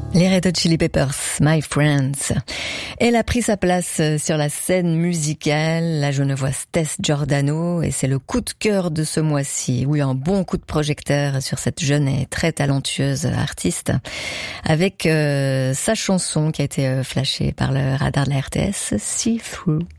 Les Red Hot Chili Peppers, My Friends. Elle a pris sa place sur la scène musicale, la genevoise Tess Giordano, et c'est le coup de cœur de ce mois-ci. Oui, un bon coup de projecteur sur cette jeune et très talentueuse artiste, avec sa chanson qui a été flashée par le radar de la RTS, See Through.